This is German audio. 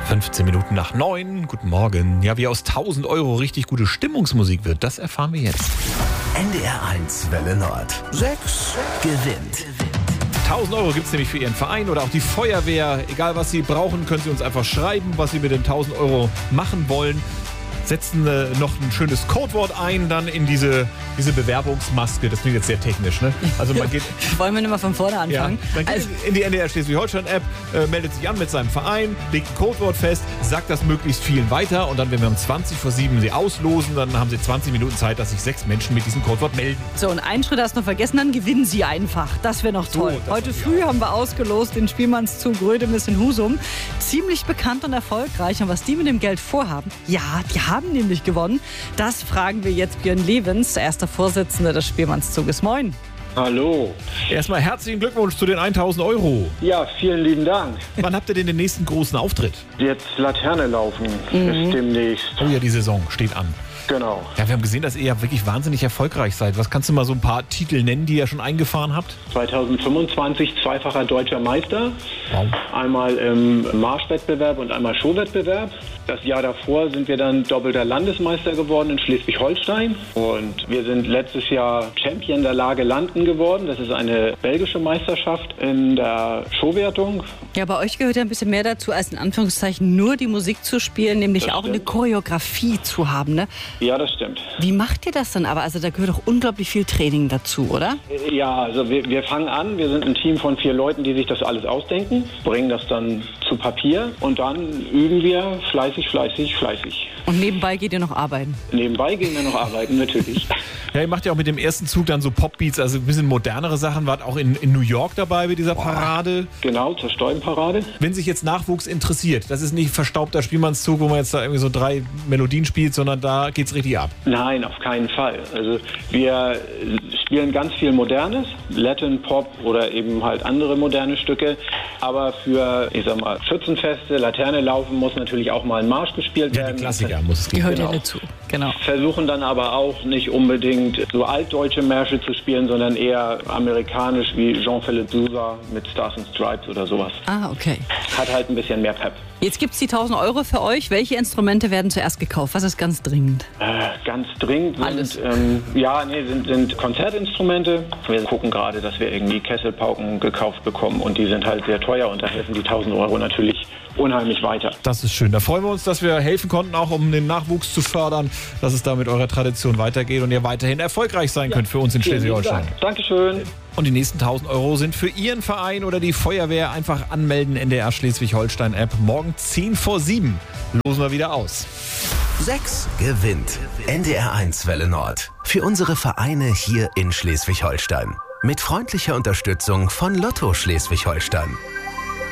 15 Minuten nach 9. Guten Morgen. Ja, wie aus 1000 Euro richtig gute Stimmungsmusik wird, das erfahren wir jetzt. NDR 1 Welle Nord. 6 gewinnt. 1000 Euro gibt es nämlich für Ihren Verein oder auch die Feuerwehr. Egal, was Sie brauchen, können Sie uns einfach schreiben, was Sie mit den 1000 Euro machen wollen. Setzen noch ein schönes Codewort ein, dann in diese Bewerbungsmaske. Das klingt jetzt sehr technisch, ne? Also man geht... Wollen wir nicht mal von vorne anfangen? Ja, man geht in die NDR Schleswig-Holstein-App, meldet sich an mit seinem Verein, legt ein Codewort fest, sagt das möglichst vielen weiter und dann, wenn wir um 20:07 sie auslosen, dann haben sie 20 Minuten Zeit, dass sich 6 Menschen mit diesem Codewort melden. So, und einen Schritt hast du noch vergessen, dann gewinnen sie einfach. Das wäre noch toll. Heute früh haben wir ausgelost den Spielmannszug Rödemis in Husum. Ziemlich bekannt und erfolgreich. Und was die mit dem Geld vorhaben, ja, die haben nämlich gewonnen. Das fragen wir jetzt Björn Levens, erster Vorsitzender des Spielmannszuges. Moin. Hallo. Erstmal herzlichen Glückwunsch zu den 1000 Euro. Ja, vielen lieben Dank. Wann habt ihr denn den nächsten großen Auftritt? Jetzt Laterne laufen ist demnächst. Oh ja, die Saison steht an. Genau. Ja, wir haben gesehen, dass ihr ja wirklich wahnsinnig erfolgreich seid. Was kannst du mal so ein paar Titel nennen, die ihr schon eingefahren habt? 2025 zweifacher deutscher Meister. Wow. Einmal im Marschwettbewerb und einmal Showwettbewerb. Das Jahr davor sind wir dann doppelter Landesmeister geworden in Schleswig-Holstein. Und wir sind letztes Jahr Champion der Lage Landen geworden. Das ist eine belgische Meisterschaft in der Showwertung. Ja, bei euch gehört ja ein bisschen mehr dazu, als in Anführungszeichen nur die Musik zu spielen, nämlich Das auch eine stimmt. Choreografie zu haben, ne? Ja, das stimmt. Wie macht ihr das denn aber? Also da gehört doch unglaublich viel Training dazu, oder? Ja, also wir fangen an. Wir sind ein Team von 4 Leuten, die sich das alles ausdenken, bringen das dann zu Papier und dann üben wir fleißig. Und nebenbei geht ihr noch arbeiten? Nebenbei gehen wir noch arbeiten, natürlich. Ja, ihr macht ja auch mit dem ersten Zug dann so Popbeats, also ein bisschen modernere Sachen. Wart auch in New York dabei bei dieser Parade. Genau, zur Stollenparade. Wenn sich jetzt Nachwuchs interessiert, das ist nicht verstaubter Spielmannszug, wo man jetzt da irgendwie so 3 Melodien spielt, sondern da geht's richtig ab. Nein, auf keinen Fall. Also wir spielen ganz viel Modernes, Latin, Pop oder eben halt andere moderne Stücke. Aber für, ich sag mal, Schützenfeste, Laterne laufen muss natürlich auch mal ein Marsch gespielt Ja, werden. die Klassiker muss es geben. Gehört Genau. ja dazu, genau. Versuchen dann aber auch nicht unbedingt so altdeutsche Märsche zu spielen, sondern eher amerikanisch wie Jean-Philippe Sousa mit Stars and Stripes oder sowas. Ah, okay. Hat halt ein bisschen mehr Pep. Jetzt gibt's die 1000 Euro für euch. Welche Instrumente werden zuerst gekauft? Was ist ganz dringend? Ganz dringend Alles. sind Konzertinstrumente. Wir gucken gerade, dass wir irgendwie Kesselpauken gekauft bekommen und die sind halt sehr teuer und da helfen die 1000 Euro natürlich unheimlich weiter. Das ist schön. Da freuen wir uns, dass wir helfen konnten, auch um den Nachwuchs zu fördern, dass es da mit eurer Tradition weitergeht und ihr weiterhin erfolgreich sein könnt für uns in Schleswig-Holstein. Dankeschön. Und die nächsten 1000 Euro sind für Ihren Verein oder die Feuerwehr. Einfach anmelden, NDR Schleswig-Holstein-App. Morgen 6:50 losen wir wieder aus. 6 gewinnt. NDR 1 Welle Nord. Für unsere Vereine hier in Schleswig-Holstein. Mit freundlicher Unterstützung von Lotto Schleswig-Holstein.